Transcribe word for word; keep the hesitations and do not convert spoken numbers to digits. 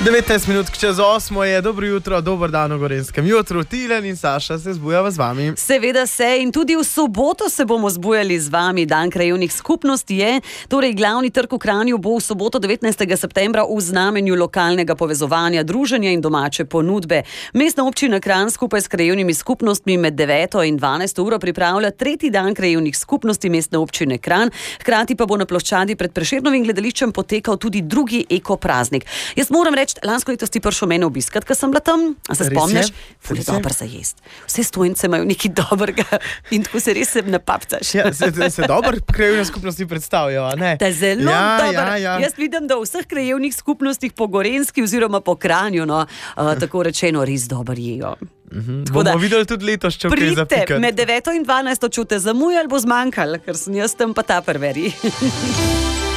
devetnajst minut čez osmo je, dobro jutro, dober dan v Gorenjskem jutru. Tilen in Saša se zbujava z vami. Seveda se in tudi v soboto se bomo zbujali z vami. Dan krajevnih skupnosti je, torej glavni trg v Kranju bo v soboto devetnajstega septembra v znamenju lokalnega povezovanja, druženja in domače ponudbe. Mestna občina Kranj skupaj s krajevnimi skupnostmi med deveto in dvanajsto uro pripravlja tretji dan krajevnih skupnosti Mestne občine Kranj. Hkrati pa bo na ploščadi pred Prešernovim gledališčem potekal tudi drugi eko praznik. Jaz moram reči, lansko leto si prišel mene obiskat, ko sem bila tam, a se spomniš? Ful je dober za jest. Vse stojnice imajo nekaj dobrega in tako se res se napapcaš. Ja, se, se dobro krajevne skupnosti predstavijo, a ne? Ta zelo ja, dober. Ja, ja. Jaz vidim, da v vseh krajevnih skupnostih po Gorenjski oziroma po Kranju, no, uh, tako rečeno, res dober jejo. Mhm. Bomo da, videli tudi letos, če kaj zapikati. Pridite med deveto in dvanajsto, če te zamujali, bo zmanjkali, ker sem jaz tam pa ta prveri.